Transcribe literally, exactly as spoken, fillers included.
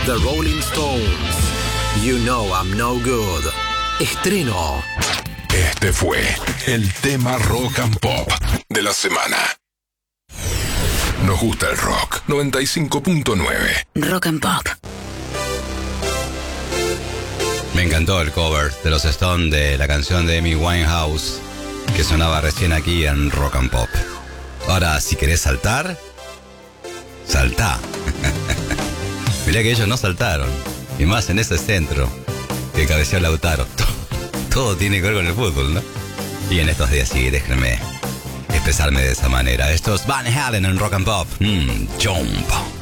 The Rolling Stones, You Know I'm No Good. Estreno. Este fue el tema Rock and Pop de la semana. Nos gusta el rock. noventa y cinco punto nueve. Rock and Pop. Me encantó el cover de los Stones de la canción de Amy Winehouse que sonaba recién aquí en Rock and Pop. Ahora, si querés saltar, saltá. Mirá que ellos no saltaron, y más en ese centro que cabeceó Lautaro. Todo, todo tiene que ver con el fútbol, ¿no? Y en estos días sí, déjenme expresarme de esa manera. Esto es Van Halen en Rock and Pop. Mm, jump.